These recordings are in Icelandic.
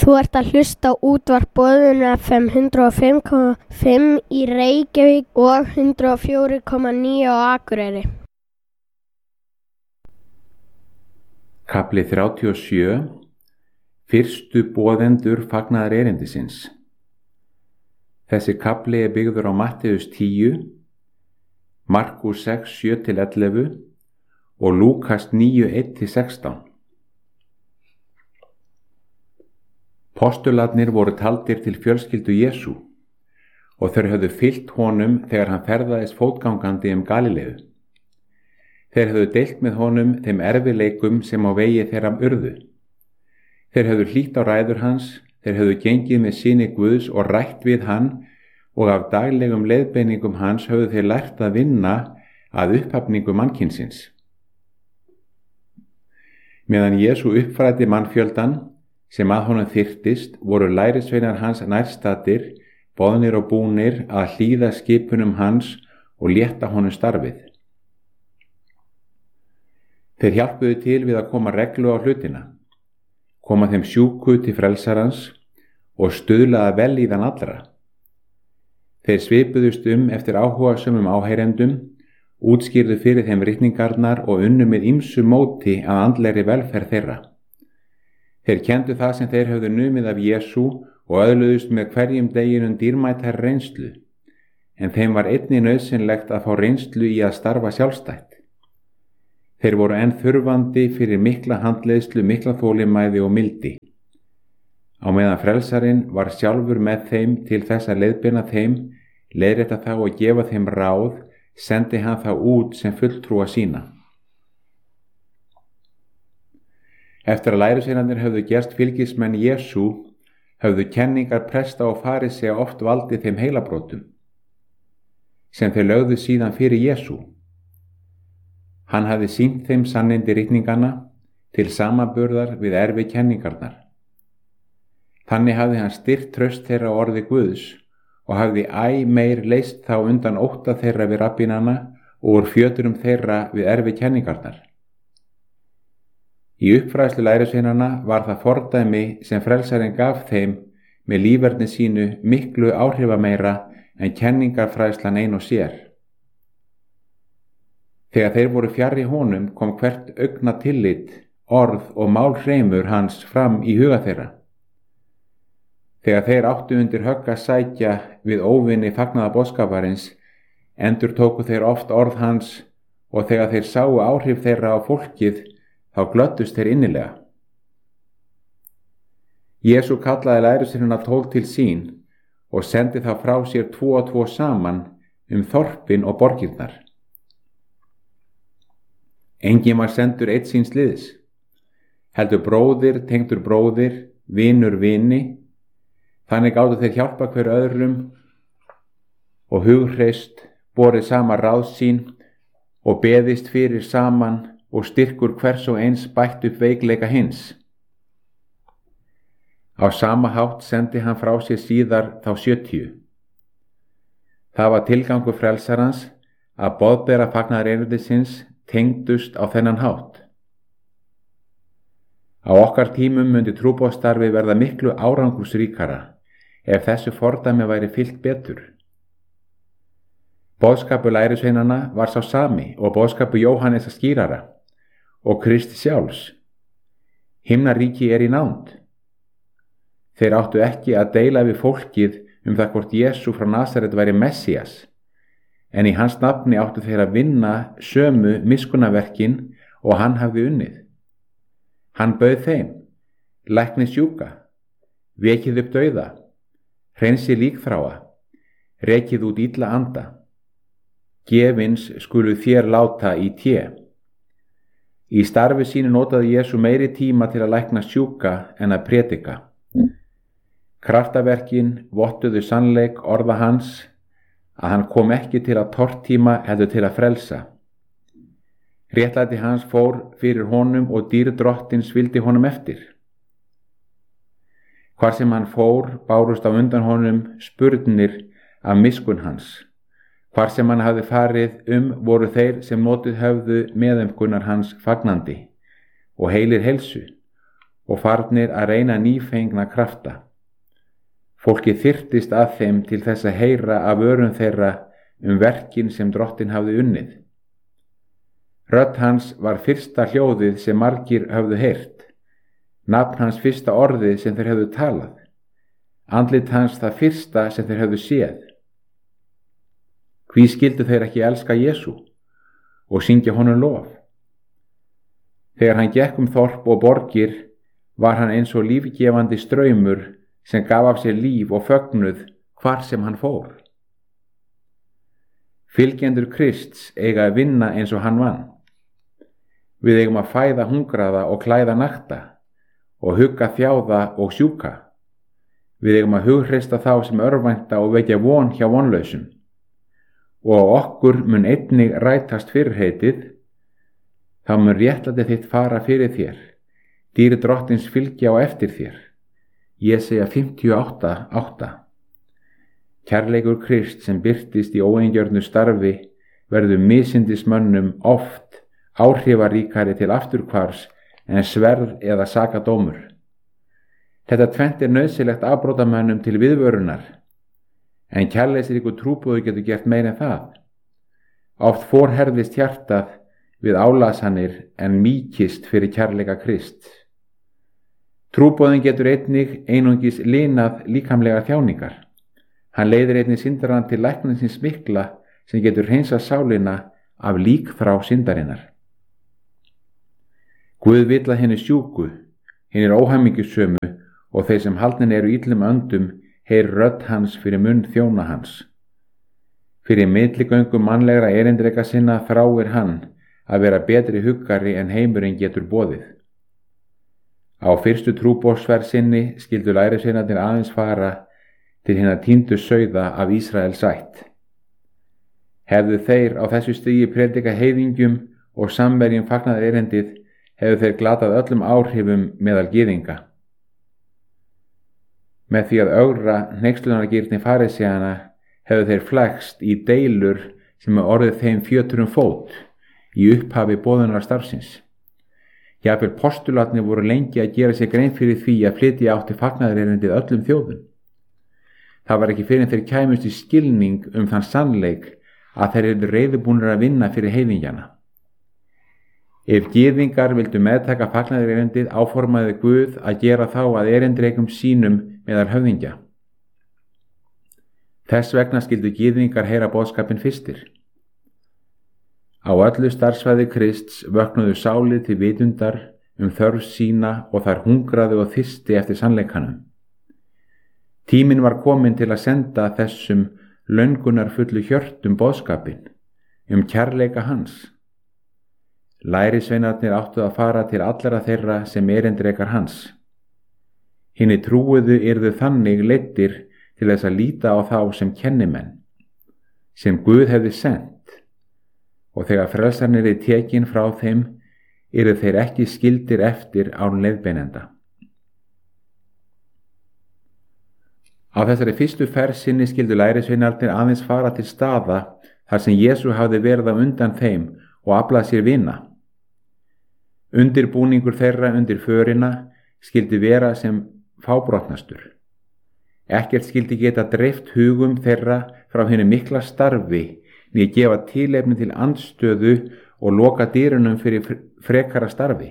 Þú ert að hlusta á útvarp Boðun FM 105,5 í Reykjavík og 104,9 á Akureyri. Kafli 37. Fyrstu boðendur fagnaðar erindisins. Þessi kafli er byggður á Mattheus 10, Markus 6, 7-11 og Lúkas 9, 1-16. Postularnir voru taldir til fjölskyldu Jesú og þeir höfðu fylgt honum þegar hann ferðaðist fótgangandi Galileu. Þeir höfðu deilt með honum þeim erfiðleikum sem á vegi þeirra urðu. Þeir höfðu hlýtt á ræður hans, þeir höfðu gengið með syni Guðs og rætt við hann og af daglegum leiðbeiningum hans höfðu þeir lært að vinna að upphafningu mannkynsins. Meðan Jesú uppfræddi mannfjöldan sem að honum þyrftist, voru lærisveinar hans nærstaddir, boðnir og búnir að hlýða skipunum hans og létta honum starfið. Þeir hjálpuðu til við að koma reglu á hlutina, koma þeim sjúku til frelsarans og stuðlaða vellíðan allra. Þeir svipuðust eftir áhugasömum áheyrendum, útskýrðu fyrir þeim ritningarnar og unnu með ýmsu móti að andlegri velferð þeirra. Þeir kenndu það sem þeir höfðu numið af Jesú og öðluðust með hverjum deginum dýrmætari reynslu, en þeim var einnig nauðsynlegt að fá reynslu í að starfa sjálfstætt. Þeir voru enn þurfandi fyrir mikla handleiðslu, mikla þolinmæði og mildi. Á meðan frelsarinn var sjálfur með þeim til þess að leiðbeina þeim, leiðrétta þá og gefa þeim ráð, sendi hann þá út sem fulltrúa sína. Eftir að lærisveinarnir höfðu gerst fylgismenn Jesú, höfðu kenningar presta og farisea oft valdið þeim heilabrotum, sem þeir lögðu síðan fyrir Jesú. Hann hafði sýnt þeim sannindi ritninganna til samanburðar við erfi kenningarnar. Þannig hafði hann styrkt traust þeirra á orði Guðs og hafði æ meir leyst þá undan ótta þeirra við rabbínana og úr fjöturum þeirra við erfi kenningarnar. Í uppfræðslu lærisveinanna var það fordæmi sem frelsarinn gaf þeim með líferni sínu miklu áhrifameira en kenningarfræðslan ein og sér. Þegar þeir voru fjarri honum kom hvert augna tillit, orð og málhreimur hans fram í huga þeirra. Þegar þeir áttu undir högg að sækja við óvinni fagnaðarboðskaparins, endurtóku þeir oft orð hans og þegar þeir sáu áhrif þeirra á fólkið, þá glöddust þeir innilega. Jesú kallaði lærisveinana 12 til sín og sendi þá frá sér 2 og 2 saman þorpin og borgirnar. Enginn var sendur einn síns liðs, heldur bróðir tengdur bróðir, vinur vini, þannig gátu þeir hjálpa hver öðrum og hughreyst borið sama ráð sín og beðist fyrir saman og styrkur hvers og eins bætt upp veikleika hins. Á sama hátt sendi hann frá sér síðar þá 70. Það var tilgangur frelsarans að boðbera fagnaðar erindisins tengdust á þennan hátt. Á okkar tímum myndi trúboðsstarfi verða miklu árangursríkara ef þessu fordæmi væri fylgt betur. Boðskapur lærisveinanna var sá sami og boðskapur Jóhannesar skýrara og Kristi sjálfs. Himnaríki er í nánd. Þeir áttu ekki að deila við fólkið það hvort Jesú frá Nasaret væri Messías, en í hans nafni áttu þeir að vinna sömu miskunnaverkin og hann hafði unnið. Hann bauð þeim, lækni sjúka, vekið upp dauða, hreinsi líkþráa, rekið út illa anda. Gefins skulu þér láta í té. Í starfi sínu notaði Jesú meiri tíma til að lækna sjúka en að prédika. Kraftaverkin vottuðu sannleik orða hans að hann kom ekki til að tortíma heldur til að frelsa. Réttlæti hans fór fyrir honum og dýr drottins vildi honum eftir. Hvar sem hann fór bárust á undan honum spurnir af miskunn hans. Hvar sem hann hafði farið voru þeir sem notið höfðu meðaumkunnar hans fagnandi og heilir heilsu og farnir að reyna nýfengna krafta. Fólkið þyrtist að þeim til þess að heyra af örum þeirra verkin sem Drottinn hafði unnið. Rödd hans var fyrsta hljóðið sem margir höfðu heyrt, nafn hans fyrsta orðið sem þeir höfðu talað, andlit hans það fyrsta sem þeir höfðu séð. Hví skildu þeir ekki elska Jesú og syngja honum lof? Þegar hann gekk þorp og borgir var hann eins og lífgefandi straumur sem gaf af sér líf og fögnuð hvar sem hann fór. Fylgjendur Krists eiga að vinna eins og hann vann. Við eigum að fæða hungraða og klæða nakta og hugga þjáða og sjúka. Við eigum að hughreysta þá sem örvænta og vekja von hjá vonlausum. Og á okkur mun einnig rætast fyrirheitið, þá mun réttlæti þitt fara fyrir þér, dýri Drottins fylgja á eftir þér. Jesaja 58:8. Kærleikur Krist sem birtist í óeingjörnu starfi verður misindismönnum oft áhrifaríkari til afturhvarfs en sverð eða sakadómur. Þetta tvennt nauðsynlegt afbrotamönnum til viðvörunar, en kærleiksríkur trúboði getur gert meira en það. Oft forherðist hjartað við álasanir en mýkist fyrir kærleika Krist. Trúboðin getur einungis linað líkamlega þjáningar. Hann leiðir einnig syndarann til læknisins mikla sem getur hreinsað sálina af líkþrá syndarinnar. Guð vill að hinni sjúku, hinni óhamingjusömu og þeir sem haldnir eru illum öndum heyri rödd hans fyrir munn þjóna hans. Fyrir milligöngum mannlegra erindreka sinna þráir hann að vera betri huggari en heimurinn getur boðið. Á fyrstu trúboðsferð sinni skildu lærisveinarnir aðeins fara til hinna týndu sauða af Ísraels ætt. Hefðu þeir á þessu stigi predika heiðingjum og samverjum fagnaði erindið, hefðu þeir glatað öllum áhrifum meðal gyðinga. Með því að ögra hneykslunargirni farisæana hefðu þeir flækst í deilur sem orðið þeim fjötur fót í upphafi boðunar starfsins. Jafnvel postularnir voru lengi að gera sér grein fyrir því að flytja átti fagnaðarerindið öllum þjóðum. Það var ekki fyrir þeir kæmust í skilning þann sannleik að þeir eru reiðubúnir að vinna fyrir heiðingjana. Ef gyðingar vildu meðtaka fagnaðarerindið áformaði Guð að gera þá að erindrekum sínum meðal höfðingja. Þess vegna skildu gyðingar heyra boðskapinn fyrstir. Á öllu starfsvæði Krists vöknuðu sálir til vitundar þörf sína og þær hungraðu og þyrsti eftir sannleikanum. Tíminn var kominn til að senda þessum löngunarfullu hjörtum boðskapinn kærleika hans. Lærisveinarnir áttu að fara til allra þeirra sem erindrekar hans. Hinni trúuðu yrðu þannig leiddir til þess að líta á þá sem kennimenn, sem Guð hefði sent, og þegar frelsarnir er tekin frá þeim, yrðu þeir ekki skildir eftir án leiðbeinenda. Á þessari fyrstu ferð sinni skildu lærisveinarnir aðeins fara til staða þar sem Jesú hafði verið á undan þeim og aflað sér vina. Undirbúningur þeirra undir förina skildi vera sem fábrotnastur. Ekkert skildi geta dreift hugum þeirra frá hinni mikla starfi né gefa tilefni til andstöðu og loka dyrunum fyrir frekara starfi.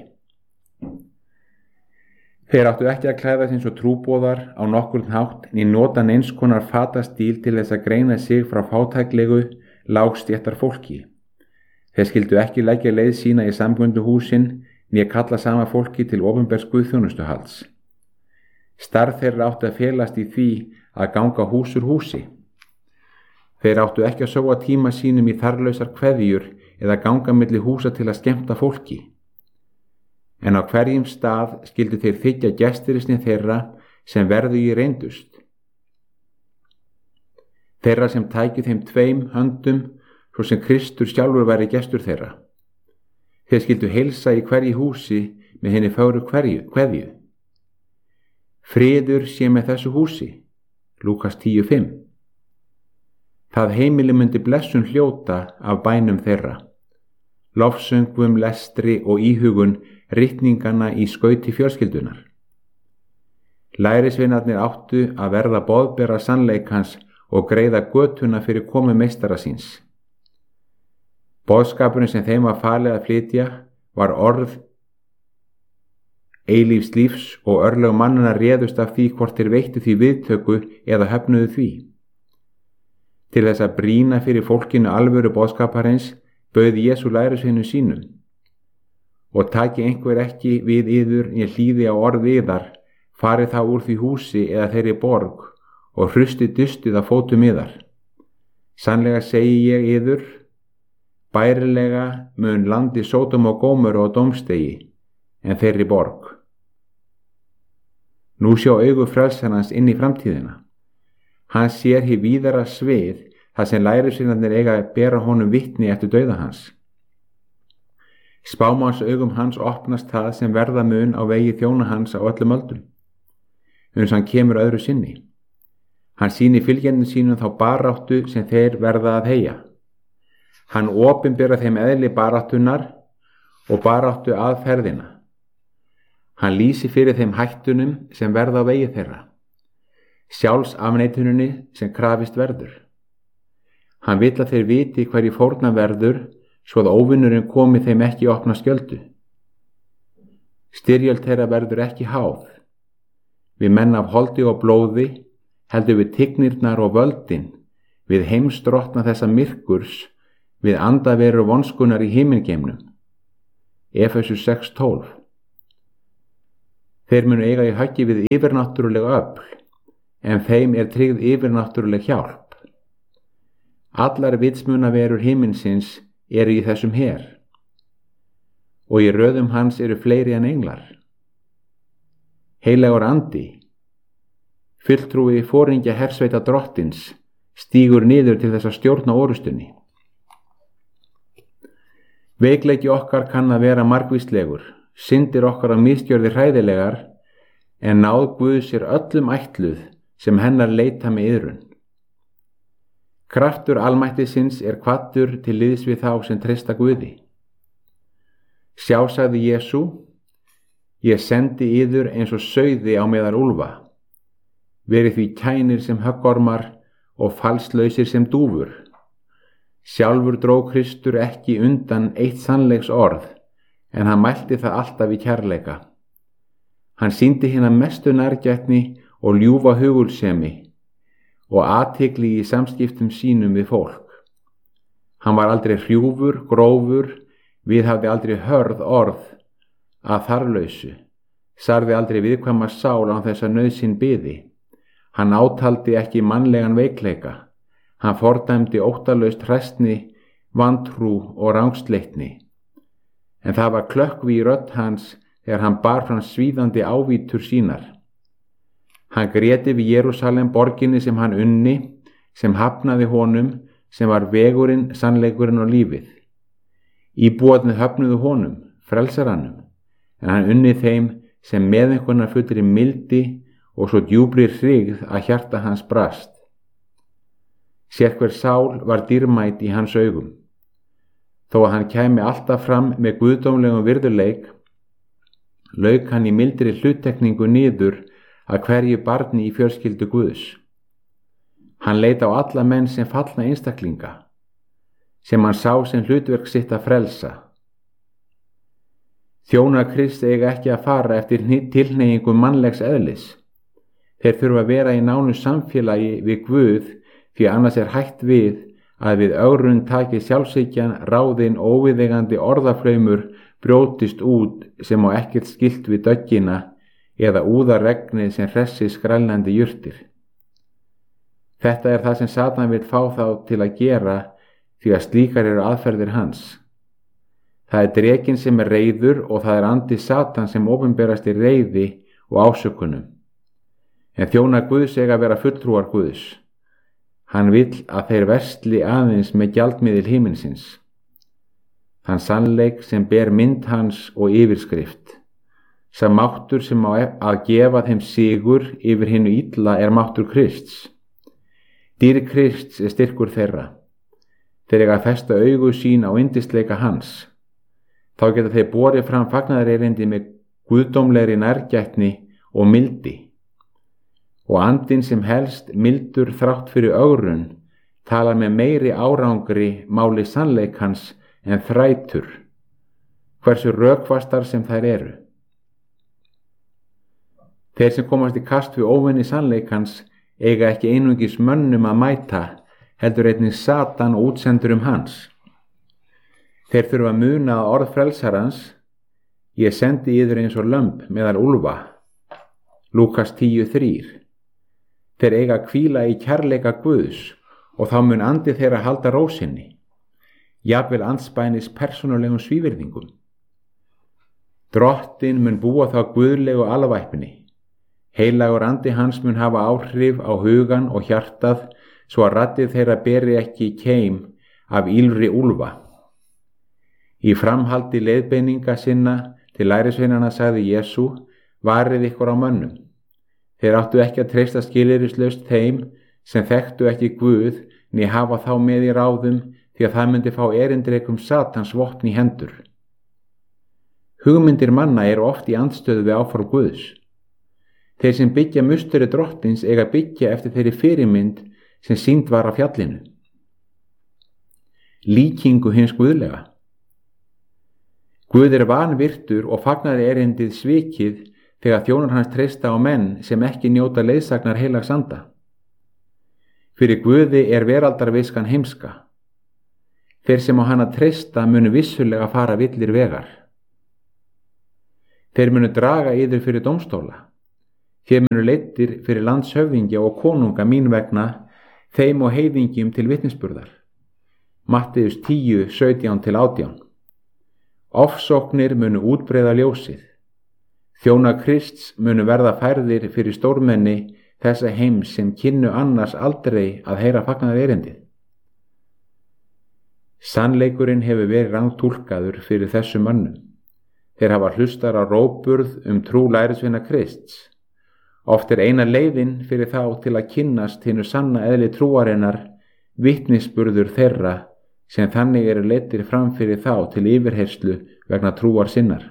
Þeir áttu ekki að klæða sig eins og trúboðar á nokkurn hátt né nota neins konar fatastíl til þess að greina sig frá fátæklegu, lágstéttar fólki. Þeir skildu ekki leggja leið sína í samgönduhúsin né kalla sama fólki til opinbers guðþjónustuhalds. Starf þeirra áttu að felast í því að ganga hús úr húsi. Þeir áttu ekki að sóa tíma sínum í þarflausar kveðjur eða ganga milli húsa til að skemmta fólki. En á hverjum stað skildu þeir þiggja gestirisni þeirra sem verðu í reyndust. Þeirra sem tækju þeim 2 höndum, svo sem Kristur sjálfur væri gestur þeirra. Þeir skildu heilsa í hverju húsi með hinni fögru kveðju. Friður sé með þessu húsi, Lúkas 10:5. Það heimili myndi blessun hljóta af bænum þeirra, lofsöngvum, lestri og íhugun ritninganna í skauti fjölskyldunar. Lærisveinarnir áttu að verða boðbera sannleikans og greiða götuna fyrir komu meistara síns. Boðskapurinn sem þeim var falið að flytja var orð eilífs lífs og örlög mannanna réðust af því hvort þeir veittu því viðtöku eða höfnuðu því. Til þess að brýna fyrir fólkinu alvöru boðskaparins bauð Jesú lærisveinum sínum: og taki einhver ekki við yður né hlýði á orð yðar, farið þá úr því húsi eða þeirri borg og hrusti dustið á fótum yðar. Sannlega segi ég yður, bærilega mun landi Sódom og Gómoru á dómstegi en þeirri borg. Nú sjá augu frelsarans inn í framtíðina. Hann sér hið víðara svið þar sem lærisveinarnir eiga að bera honum vitni eftir dauða hans. Spámanns augum hans opnast það sem verða mun á vegi þjóna hans á öllum öldum, uns hann kemur öðru sinni. Hann sýnir fylgjendum sínum þá baráttu sem þeir verða að heyja. Hann opinbera þeim eðli baráttunar og baráttu aðferðina. Hann lýsir fyrir þeim hættunum sem verða á vegi þeirra, sjálfsafneituninni sem krafist verður. Hann vill að þeir viti hverju fórna verður, svo að óvinnurinn komi þeim ekki opna skjöldu. Styrjöld þeirra verður ekki háð. Við menn af holdi og blóði, heldur við tignirnar og völdin, við heimsdrottna þessa myrkurs, við andaveru vonskunar í himingeimnum. Efesus 6:12. Þeir munu eiga í höggi við yfirnáttúruleg öfl, en þeim er tryggð yfirnáttúruleg hjálp. Allar vitsmunaverur himinsins eru í þessum her, og í röðum hans eru fleiri en englar. Heilagur andi, fulltrúi foringja hersveita drottins, stígur niður til þess að stjórna orustunni. Veikleiki okkar kann að vera margvíslegur, syndir okkar á misgjörðir hræðilegar, en náð Guðs er öllum ætluð sem hennar leita með iðrun. Kraftur almættisins er kvaddur til liðs við þá sem treysta Guði. Sjá, sagði Jesú, ég sendi yður eins og sauði á meðal úlfa. Verið því kænir sem höggormar og falslausir sem dúfur. Sjálfur dró Kristur ekki undan eitt sannleiks orð, en hann mælti það alltaf í kærleika. Hann sýndi hina mestu nærgætni og ljúfa hugulsemi og athygli í samskiptum sínum við fólk. Hann var aldrei hrjúfur, grófur, viðhafði aldrei hörð orð að þarlausu, sarði aldrei viðkvæma sál án þess að nauðsyn biði. Hann átaldi ekki mannlegan veikleika. Hann fordæmdi óttalaust hræsni, vantrú og rangsleitni. En það var klökkvi í rödd hans þegar hann bar fram svíðandi ávítur sínar. Hann gréti við Jerúsalem borginni sem hann unni, sem hafnaði honum, sem var vegurinn, sannleikurinn og lífið. Íbúarnir höfnuðu honum, frelsarannum, en hann unni þeim sem meðeinkunar fullri mildi og svo djúpri hrygð að hjarta hans brast. Sérhver sál var dýrmæt í hans augum. Þó að hann kæmi alltaf fram með guðdómlegum virðuleik, lauk hann í mildri hluttekningu niður að hverju barni í fjölskyldu Guðs. Hann leit á alla menn sem fallna einstaklinga, sem hann sá sem hlutverk sitt að frelsa. Þjónar Krists eiga ekki að fara eftir tilhneigingu mannlegs eðlis. Þeir þurfa að vera í nánu samfélagi við Guð, því annars er hætt við að við ögrun taki sjálfshyggjan, ráðin og óviðeigandi orðaflaumur brjótist út sem á ekkert skylt við döggina eða úða regnið sem hressi skrælnandi jurtir. Þetta er það sem Satan vill fá þá til að gera, því að slíkar eru aðferðir hans. Það er drekinn sem er reiður og það er andi Satan sem opinberast í reiði og ásökunum. En þjónar Guðs eiga að vera fulltrúar Guðs. Hann vill að þeir versli aðeins með gjaldmiðil himinsins. Þann sannleik sem ber mynd hans og yfirskrift. Sá máttur sem á að gefa þeim sigur yfir hinu illa er máttur Krists. Dýr Krists er styrkur þeirra. Þeir eiga að festa augu sín á yndisleika hans. Þá geta þeir borið fram fagnaðarerindi með guðdómlegri nærgætni og mildi. og andinn sem helst mildur þrátt fyrir ögrun talar með meiri árangri máli sannleikans en þrætur, hversu rökfastar sem þær eru. Þeir sem komast í kast við óvinni sannleikans eiga ekki einungis mönnum að mæta, heldur einnig Satan og útsendurum hans. Þeir þurfa að muna að orð frelsarans, ég sendi yður eins og lömb meðal úlfa, Lúkas 10:3. Þeir eiga að hvíla í kærleika Guðs og þá mun andi þeirra halda ró sinni, jafnvel andspænis persónulegum svívirðingum. Drottinn mun búa þá guðlegu alvæpni. Heilagur andi hans mun hafa áhrif á hugan og hjartað svo að raddir þeirra beri ekki keim af ýlfri úlfa. Í framhaldi leiðbeininga sinna til lærisveinanna sagði Jesú, varið ykkur á mönnum. Þeir áttu ekki að treysta skilyrðislaust þeim sem þekktu ekki Guð né hafa þá með í ráðum því að það myndi fá erindrekum Satans vopn í hendur. Hugmyndir manna eru oft í andstöðu við áform Guðs. Þeir sem byggja musteri drottins eiga byggja eftir þeirri fyrirmynd sem sýnd var á fjallinu. Líkingu hins guðlega. Guð er vanvirtur og fagnar erindið svikið þegar þjónar hans treysta á menn sem ekki njóta leiðsagnar heilags anda. Fyrir Guði er veraldarviskan heimska. Þeir sem á hana treysta munu vissulega fara villir vegar. Þeir munu draga yður fyrir dómstóla. Þeir munu leiddir fyrir landshöfðingja og konunga mín vegna, þeim og heiðingjum til vitnisburðar. Matteus 10:17-18. Ofsóknir munu útbreiða ljósið. Þjónar Krists munu verða færðir fyrir stórmenni þessa heims sem kynnu annars aldrei að heyra fagnar erindið. Sannleikurinn hefur verið rangtúlkaður fyrir þessum mönnum. Þeir hafa hlustar á rógburð trú lærisveina Krists. Oft er eina leiðin fyrir þá til að kynnast hinu sanna eðli trúarinnar vitnisburður þeirra sem þannig eru leiddir fram fyrir þá til yfirheyrslu vegna trúar sinnar.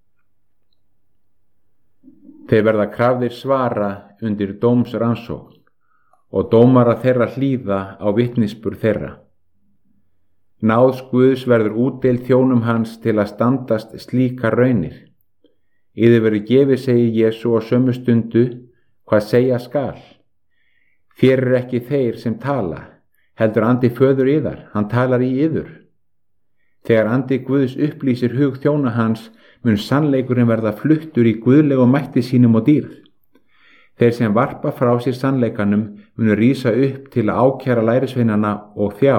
Þeir verða krafðir svara undir dómsrannsókn og dómara þeirra hlýða á vitnisburð þeirra. Náð Guðs verður útdeild þjónum hans til að standast slíkar raunir. Yður verður gefið, segir Jesú á sömu stundu, hvað segja skal. Þér ekki þeir sem tala, heldur andi föður yðar, hann talar í yður. Þegar andi Guðs upplýsir hug þjóna hans, mun sannleikurinn verða fluttur í guðlegu mætti sínum og dýrð. Þeir sem varpa frá sér sannleikanum munu rísa upp til að ákæra lærisveinana og þjá.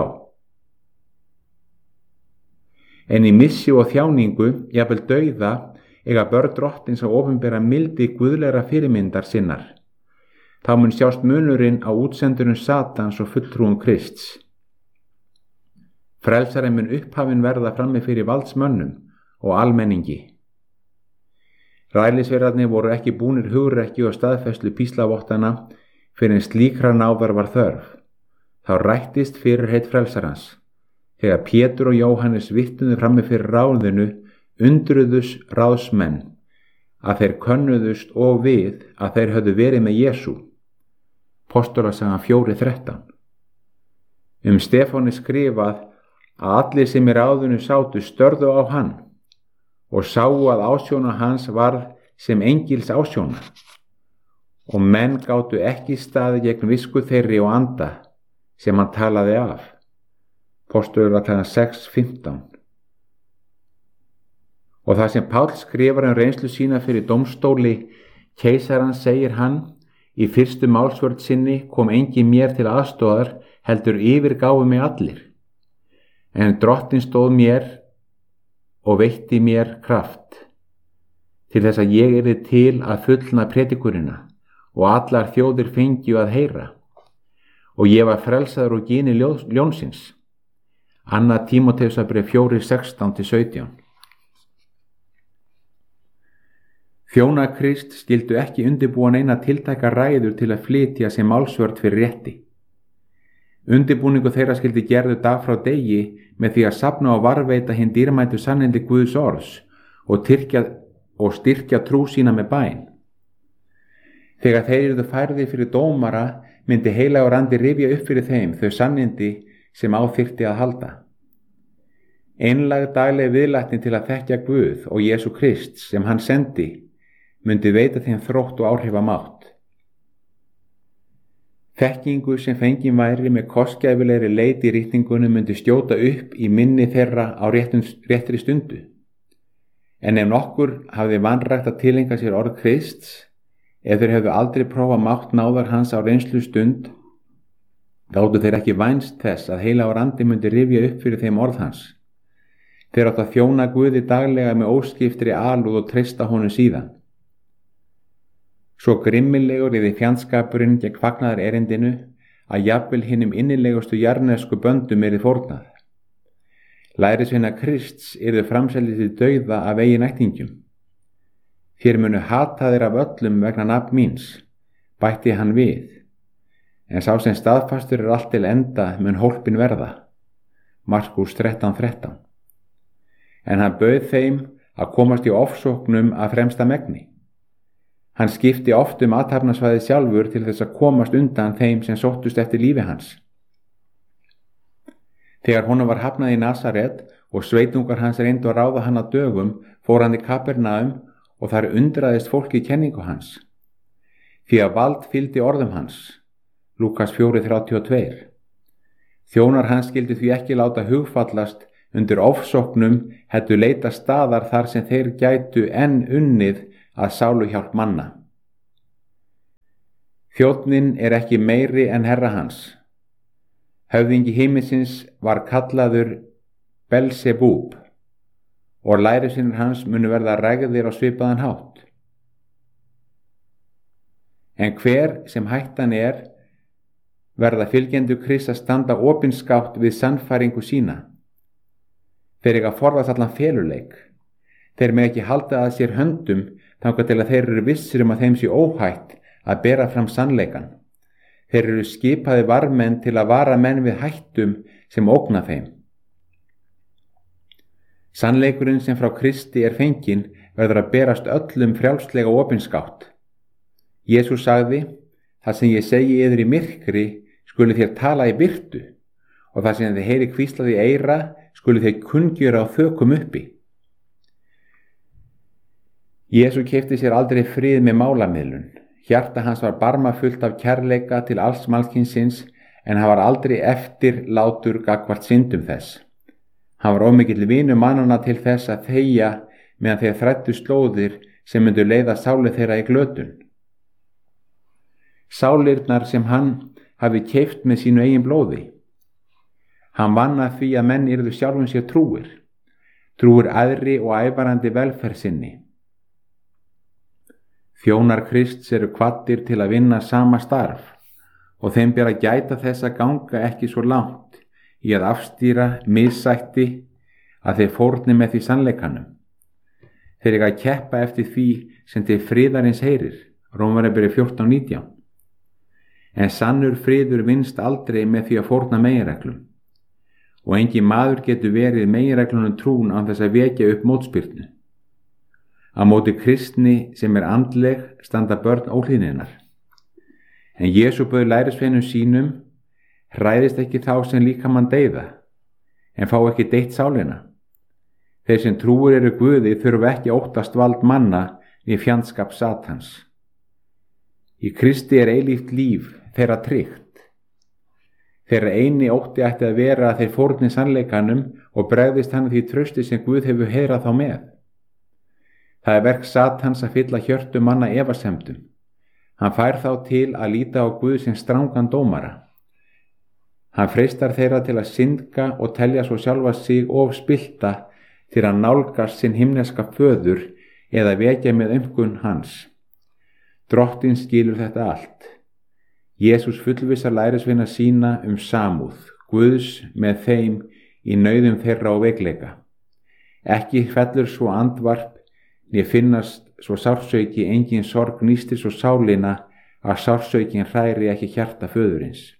En í missi og þjáningu, jafnvel dauða, eiga börn drottins að opinbera mildi guðlegra fyrirmyndar sinnar. Þá mun sjást munurinn á útsendurinn Satans og fulltrúum Krists. Frelsarinn mun upphafinn verða frammi fyrir valdsmönnum og almenningi. Rælisverðarnir voru ekki búnir hugrekki og staðfæslu píslavottana fyrir en slíkra náðar var þörf. Þá rættist fyrirheit frelsarans. Þegar Pétur og Jóhannes vitnuðu frammi fyrir ráðinu, undruðus ráðsmenn að þeir könnuðust og við að þeir höfðu verið með Jesú. Postulasaga 4:13. Stefán er skrifað að allir sem í ráðinu sátu störðu á hann og sáu að ásjóna hans varð sem engils ásjóna og menn gátu ekki staðið gegn visku þeirri og anda sem hann talaði af. Postulasaga 6:15. Og það sem Páll skrifar reynslu sína fyrir dómstóli keisarans segir hann, í fyrstu málsvörn sinni kom engin mér til aðstoðar heldur yfirgáfu mig allir. En drottinn stóð mér og veitti mér kraft til þess að ég yrði til að fullna predikurina og allar þjóðir fengju að heyra. Og ég var frelsaður úr gini ljónsins. 2. Tímóteusarbréf 4:16-17. Þjónar Krist skyldu ekki undirbúa neina tiltæka ræður til að flytja sem málsvörn fyrir rétti. Undirbúningu þeirra skyldi gerðu dag frá degi með því að safna og varveita hinn dýrmætu sannindi Guðs orðs og styrkja trú sína með bæn. Þegar þeir yrðu færðir fyrir dómara myndi heilagur andi rifja upp fyrir þeim þau sannindi sem á þyrfti að halda. Einlæg dagleg viðlætni til að þekkja Guð og Jesú Krist sem hann sendi myndi veita þeim þrótt og áhrifamátt. Þekkingu sem fengin væri með kostgæfilegri leit í ritningunum myndi skjóta upp í minni þeirra á réttri stundu. En ef nokkur hafði vanrægt að tileinka sér orð Krists, ef þeir hefðu aldrei prófað mátt náðar hans á reynslu stund, gátu þeir ekki vænst þess að heilagur andi myndi rifja upp fyrir þeim orð hans. Þeir áttu að þjóna Guði daglega með óskiptri alúð og treysta honum síðan. Svo grimmilegur yfir fjandskapurinn gegn fagnaðar erindinu að jafnvel hinum innilegustu jarðnesku böndum yrði fórnað. Lærisveina Krists yrðu framseldið til dauða af eigin ættingjum. Þér munu hata þeir af öllum vegna nafn míns, bætti hann við, en sá sem staðfastur allt til enda mun hólpin verða. Markús 13:13. En hann bauð þeim að komast í ofsóknum að fremsta megni. Hann skipti oft athafnasvæðið sjálfur til þess að komast undan þeim sem sóttust eftir lífi hans. Þegar honum var hafnað í Nasaret og sveitungar hans reyndu að ráða hann að dögum, fór hann í Kapernaum og þar undraðist fólki kenningu hans. Því að vald fylgdi orðum hans. Lúkas 4:32. Þjónar hans skildi því ekki láta hugfallast undir ofsóknum heldur leita staðar þar sem þeir gætu enn unnið að sáluhjálp manna. Þjónninn er ekki meiri en herra hans. Höfðingi himinsins var kallaður Belzebúb og lærisveinir hans munu verða rægðir á svipaðan hátt. En hver sem hættan er, verða fylgjendur Krists að standa opinskátt við sannfæringu sína. Þeir eiga að forðast allan feluleik. Þeir með ekki halda að sér höndum þangað til að þeir eru vissir að þeim sé óhætt að bera fram sannleikan. Þeir eru skipaði varmenn til að vara menn við hættum sem ógna þeim. Sannleikurinn sem frá Kristi er fenginn verður að berast öllum frjálslega opinskátt. Jesús sagði, það sem ég segi yður í myrkri skuli þér tala í birtu og það sem þið heyri hvíslað í eyra skuli þér kunngjöra á þökum uppi. Jesú keypti sér aldrei frið með málamiðlun. Hjarta hans var barmafullt af kærleika til alls mannkynsins en hann var aldrei eftirlátur gagnvart syndum þess. Hann var ómikill vinur mannanna til þess að þegja meðan þeir þræddu slóðir sem myndu leiða sálir þeirra í glötun. Sálirnar sem hann hafi keypt með sínu eigin blóði. Hann vann að því að menn yrðu sjálfum sér trúir æðri og ævarandi velferð sinni. Þjónar Krists eru hvattir til að vinna sama starf og þeim ber að gæta þess að ganga ekki svo langt í að afstýra missætti að þeir fórni með því sannleikanum. Þeir eiga að keppa eftir því sem til friðarins heyrir, Rómverjabréf 14:19. En sannur friður vinnst aldrei með því að fórna meginreglum og engin maður getur verið meginreglunum trún án þess að vekja upp mótspyrnu. Á móti kristni sem er andleg standa börn óhlýðninnar. En Jesú bauð lærisveinum sínum, hræðist ekki þá sem líkamann deyða, en fá ekki deytt sálina. Þeir sem trúir eru Guði þurfa ekki óttast vald manna við fjandskap Satans. Í Kristi er eilíft líf þeirra tryggt. Þeirra eini ótti ætti að vera að þeir fórni sannleikanum og bregðist hann því trausti sem Guð hefur heiðrað þá með. Það er verk Satans að fylla hjörtu manna efasemdum. Hann fær þá til að líta á Guð sem strangan dómara. Hann freistar þeirra til að syndga og telja svo sjálfa sig of spillta til að nálgast sinn himneska föður eða vekja með umkunn hans. Drottinn skilur þetta allt. Jesús fullvissar lærisveina sína samúð, Guðs með þeim í nauðum þeirra og veikleika. Ekki fellur svo andvarp, né finnast svo sársauki engin sorg nýstir svo sálina að sársaukin hræri ekki hjarta föðurins.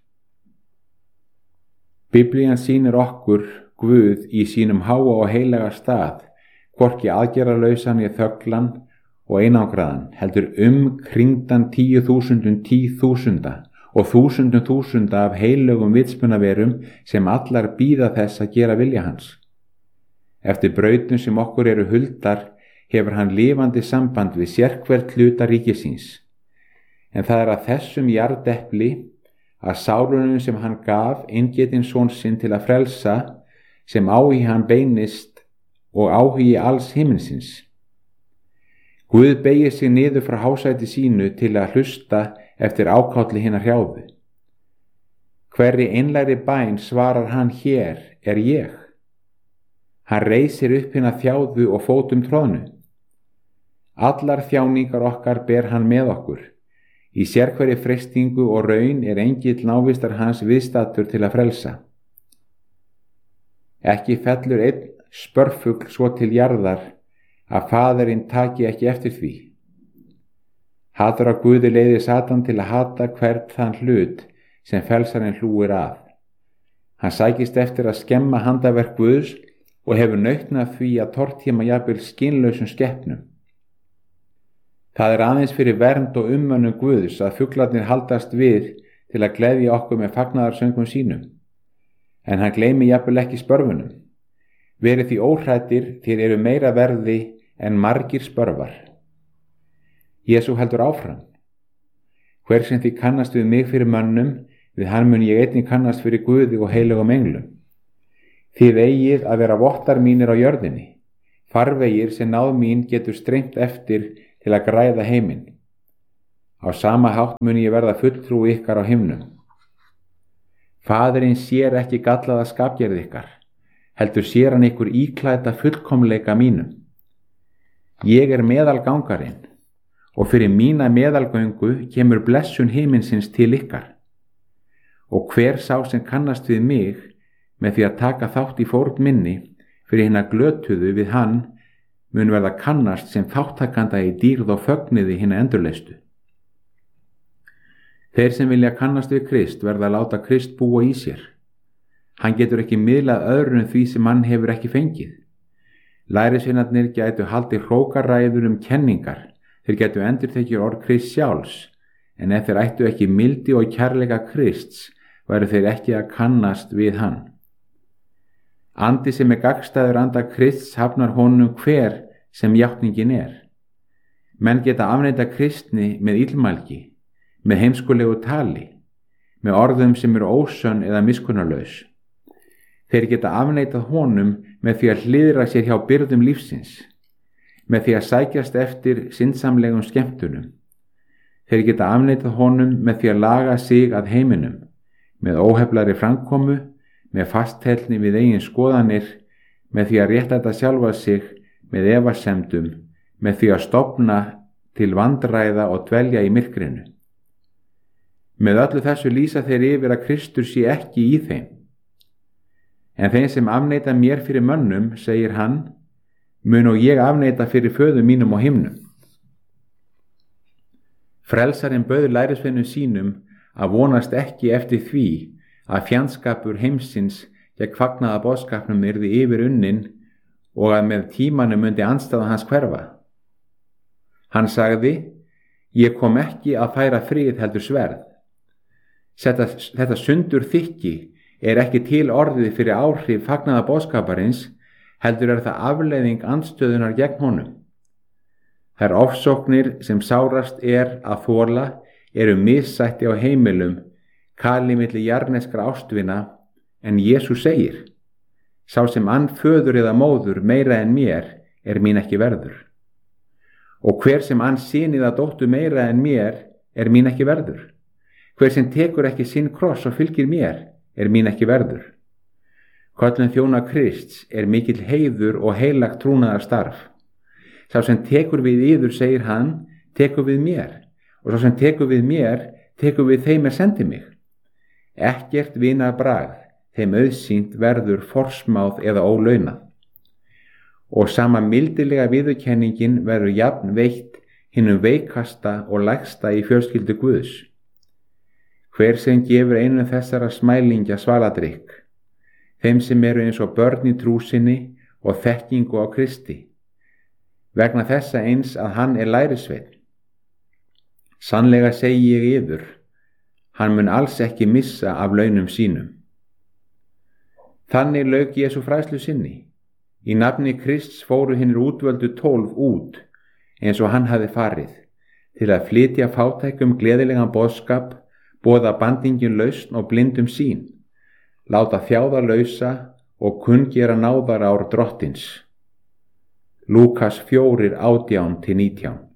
Biblían sýnir okkur Guð í sínum háa og heilaga stað, hvorki aðgerðarlausan né þöglan og einangraðan, heldur kringdan 10.000 og þúsunda af heilögum vitsmunaverum sem allar bíða þess að gera vilja hans. Eftir brautum sem okkur eru huldar hefur hann lifandi samband við sérhvert hluta ríkisins. En það að þessum jarðepli, að sálunum sem hann gaf eingetinn son sinn til að frelsa, sem áhugi hann beinist og áhugi alls himinsins. Guð beygir sig niður frá hásæti sínu til að hlusta eftir ákálli hinnar hrjáðu. Hverri einlægri bæn svarar hann hér er ég. Hann reisir upp hina þjáðu og fótum tróðnu. Allar þjáningar okkar ber hann með okkur. Í sérhverri freistingu og raun er engill návistar hans viðstattur til að frelsa. Ekki fellur einn spörfugl svo til jarðar að faðirinn taki ekki eftir því. Hatur á Guði leiðir Satan til að hata hvern þann hlut sem frelsarinn hlúir að. Hann sækist eftir að skemma handaverk Guðs og hefur nautnað því að tortíma jafnvel skynlausum skepnum. Það aðeins fyrir vernd og ummönnum Guðs að fuglarnir haldast við til að gleðja okkur með fagnaðarsöngum sínum. En hann gleymi jafnvel ekki spörfunum. Verið því óhræddir, þér eru meira verði en margir spörvar. Jesú heldur áfram. Hver sem því kannast við mig fyrir mönnum, við hann mun ég einnig kannast fyrir Guði og heilögum englum. Þið eigið að vera vottar mínir á jörðinni, farvegir sem náð mín getur streymt eftir til að græða heiminn. Á sama hátt mun ég verða fulltrú ykkar á himnum. Faðirinn sér ekki gallaða skapgerð ykkar, heldur sér hann ykkur íklædda fullkomleika mínum. Ég er meðalgangarinn og fyrir mína meðalgöngu kemur blessun himinsins til ykkar. Og hver sá sem kannast við mig með því að taka þátt í fórn minni fyrir hina glötuðu við hann mun verða kannast sem þáttakanda í dýrð og fögniði hina endurleistu. Þeir sem vilja kannast við Krist verða að láta Krist búa í sér. Hann getur ekki miðlað öðrum því sem hann hefur ekki fengið. Lærisveinarnir gætu haldið hrókaræður kenningar, þeir gætu endurtekið orð Krist sjálfs, en ef þeir ættu ekki mildi og kærleika Krists, væru þeir ekki að kannast við hann. Andi sem gagnstæður anda Krists hafnar honum hver sem játningin er. Menn geta afneitað kristni með illmælgi, með heimskulegu tali, með orðum sem eru ósönn eða miskunnarlaus. Þeir geta afneitað honum með því að hliðra sér hjá byrðum lífsins, með því að sækjast eftir syndsamlegum skemmtunum. Þeir geta afneitað honum með því að laga sig að heiminum, með óheflari framkomu, með fasthelni við eigin skoðanir, með því að réttlæta sjálfa sig með efasemdum, með því að stofna til vandræða og dvelja í myrkrinu. Með öllu þessu lýsa þeir yfir að Kristur sé ekki í þeim. En þeim sem afneita mér fyrir mönnum, segir hann, mun og ég afneita fyrir föður mínum á himnum. Frelsarinn bauð lærisveinum sínum að vonast ekki eftir því að fjandskapur heimsins gegn fagnaða boðskapnum yrði yfir unnin og að með tímanum myndi andstaða hans hverfa. Hann sagði, ég kom ekki að færa frið heldur sverð. Þetta sundur þykki er ekki til orðið fyrir áhrif fagnaða boðskaparins, heldur er það afleiðing andstöðunar gegn honum. Þær ofsóknir sem sárast er að þola eru missætti á heimilum, kali milli jarneskra ástvina, en Jesús segir, sá sem ann föður eða móður meira en mér er mín ekki verður. Og hver sem ann syn eða dóttur meira en mér er mín ekki verður. Hver sem tekur ekki sinn kross og fylgir mér er mín ekki verður. Köllun þjóna Krists er mikill heiður og heilagt trúnaðar starf. Sá sem tekur við yður, segir hann, tekur við mér, og sá sem tekur við mér, tekur við þeim sendi mig. Ekkert vinarbragð þeim auðsýnt verður forsmáð eða ólaunað. Og sama mildilega viðurkenningin verður jafn veitt hinum veikasta og lægsta í fjölskyldu Guðs. Hver sem gefur einum þessara smælingja svaladrykk, þeim sem eru eins og börn í trúsinni og þekkingu á Kristi, vegna þessa eins að hann lærisveinn. Sannlega segi ég yður, hann mun alls ekki missa af launum sínum. Þannig lauk Jesú fræðslu sinni. Í nafni Krists fóru hinir útvöldu 12 út, eins og hann hafði farið, til að flytja fátækum gleðilegan boðskap, boða bandingin lausn og blindum sýn, láta þjáða lausa og kunngera náðarár Drottins. Lúkas 4:18-19